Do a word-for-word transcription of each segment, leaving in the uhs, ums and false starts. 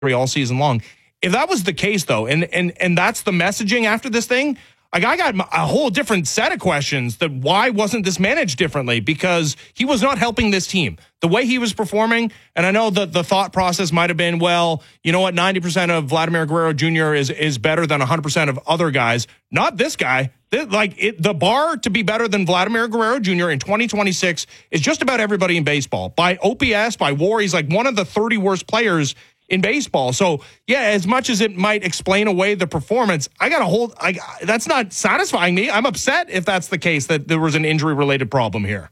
all season long. If that was the case, though, and and and that's the messaging after this thing, like I got a whole different set of questions that why wasn't this managed differently? Because he was not helping this team. The way he was performing, and I know that the thought process might have been, well, you know what, ninety percent of Vladimir Guerrero Junior is is better than one hundred percent of other guys. Not this guy. Like it, the bar to be better than Vladimir Guerrero Junior in twenty twenty-six is just about everybody in baseball. By O P S, by WAR, he's like one of the thirty worst players in baseball. So, yeah, as much as it might explain away the performance, I got to hold, I, that's not satisfying me. I'm upset if that's the case, that there was an injury-related problem here.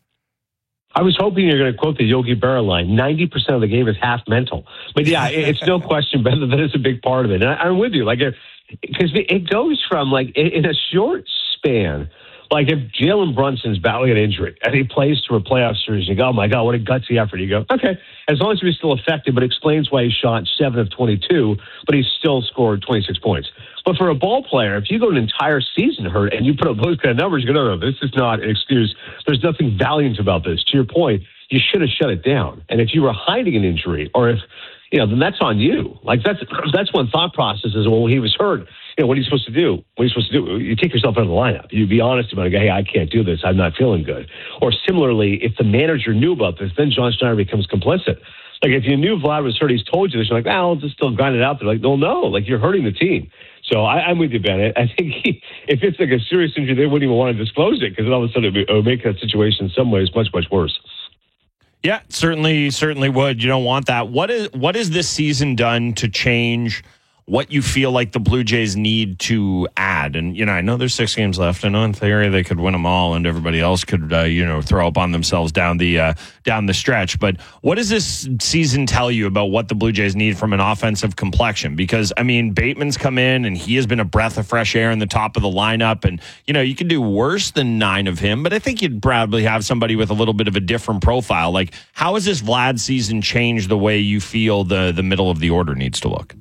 I was hoping you're going to quote the Yogi Berra line. ninety percent of the game is half mental. But, yeah, it's no question, Ben, that is a big part of it. And I, I'm with you. Like, because it, it goes from, like, in a short span, like if Jalen Brunson's battling an injury and he plays through a playoff series, you go, oh, my God, what a gutsy effort. You go, okay, as long as he was still effective, but explains why he shot seven of twenty-two, but he still scored twenty-six points. But for a ball player, if you go an entire season hurt and you put up those kind of numbers, you go, no, no, this is not an excuse. There's nothing valiant about this. To your point, you should have shut it down. And if you were hiding an injury or if, you know, then that's on you. Like that's that's one thought process is, well, he was hurt. You know, what are you supposed to do? What are you supposed to do? You take yourself out of the lineup. You be honest about it. Hey, I can't do this. I'm not feeling good. Or similarly, if the manager knew about this, then John Schneider becomes complicit. Like if you knew Vlad was hurt, he's told you this. You're like, well, I'll just still grind it out there. Like, no, no, like you're hurting the team. So I, I'm with you, Ben. I think he, if it's like a serious injury, they wouldn't even want to disclose it because all of a sudden it would make that situation in some ways much, much worse. Yeah, certainly, certainly would. You don't want that. What is what has this season done to change what you feel like the Blue Jays need to add? And, you know, I know there's six games left. I know in theory they could win them all and everybody else could, uh, you know, throw up on themselves down the uh, down the stretch. But what does this season tell you about what the Blue Jays need from an offensive complexion? Because, I mean, Bateman's come in and he has been a breath of fresh air in the top of the lineup. And, you know, you can do worse than nine of him, but I think you'd probably have somebody with a little bit of a different profile. Like, how has this Vlad season changed the way you feel the, the middle of the order needs to look?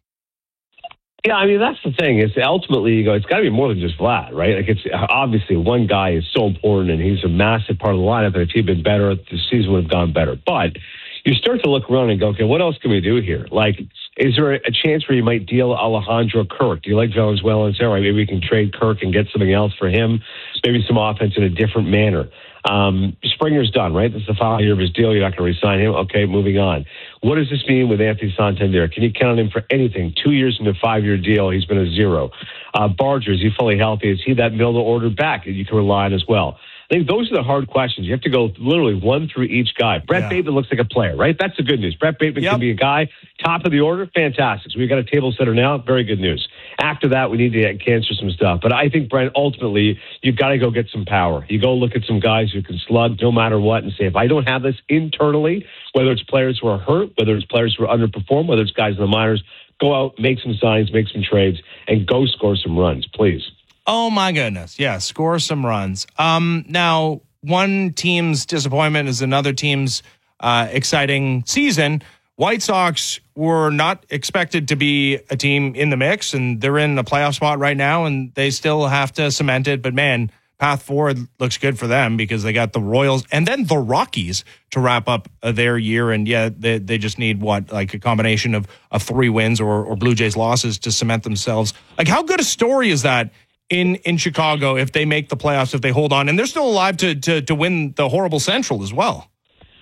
Yeah, I mean, that's the thing. Is ultimately you go, it's got to be more than just Vlad, right? Like, it's obviously one guy is so important, and he's a massive part of the lineup. And if he'd been better, the season would have gone better. But you start to look around and go, okay, what else can we do here? Like, is there a chance where you might deal Alejandro Kirk? Do you like Valenzuela and say, all right, maybe we can trade Kirk and get something else for him? Maybe some offense in a different manner. Um, Springer's done, right? This is the final year of his deal. You're not going to re-sign him. Okay, moving on. What does this mean with Anthony Santander? Can you count on him for anything? Two years into a five-year deal, he's been a zero. Uh, Barger, is he fully healthy? Is he that middle order back that you can rely on as well? I think those are the hard questions. You have to go literally one through each guy. Brett yeah. Bateman looks like a player, right? That's the good news. Brett Bateman yep. can be a guy, top of the order, fantastic. So we've got a table setter now, very good news. After that, we need to cancel some stuff. But I think, Brent, ultimately, you've got to go get some power. You go look at some guys who can slug no matter what and say, if I don't have this internally, whether it's players who are hurt, whether it's players who are underperformed, whether it's guys in the minors, go out, make some signs, make some trades, and go score some runs, please. Oh, my goodness. Yeah, score some runs. Um, now, one team's disappointment is another team's uh, exciting season. White Sox were not expected to be a team in the mix, and they're in a playoff spot right now, and they still have to cement it. But, man, path forward looks good for them because they got the Royals and then the Rockies to wrap up uh, their year. And, yeah, they, they just need, what, like a combination of, of three wins or, or Blue Jays losses to cement themselves. Like, how good a story is that in in Chicago if they make the playoffs, if they hold on, and they're still alive to to to win the horrible Central as well?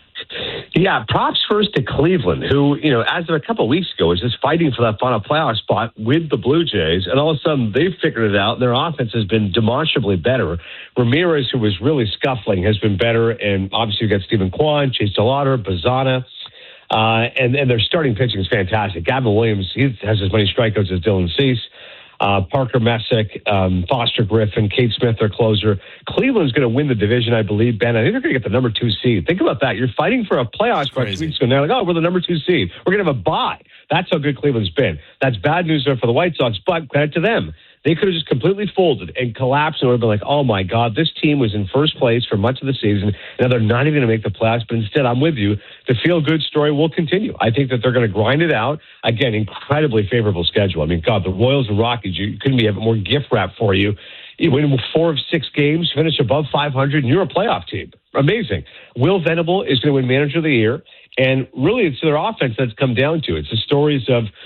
Yeah, props first to Cleveland, who, you know, as of a couple of weeks ago, was just fighting for that final playoff spot with the Blue Jays, and all of a sudden they've figured it out. Their offense has been demonstrably better. Ramirez, who was really scuffling, has been better, and obviously you've got Stephen Kwan, Chase DeLauder, Bazana, uh, and, and their starting pitching is fantastic. Gavin Williams, he has as many strikeouts as Dylan Cease. Uh, Parker Messick, um, Foster Griffin, Kate Smith, their closer. Cleveland's going to win the division, I believe, Ben. I think they're going to get the number two seed. Think about that. You're fighting for a playoff spot two weeks ago. Now, like, oh, we're the number two seed. We're going to have a bye. That's how good Cleveland's been. That's bad news for the White Sox, but credit to them. They could have just completely folded and collapsed and would have been like, oh, my God, this team was in first place for much of the season. Now they're not even going to make the playoffs. But instead, I'm with you. The feel-good story will continue. I think that they're going to grind it out. Again, incredibly favorable schedule. I mean, God, the Royals and Rockies, you couldn't be having more gift wrap for you. You win four of six games, finish above five hundred, and you're a playoff team. Amazing. Will Venable is going to win Manager of the Year. And really, it's their offense that's come down to. It's the stories of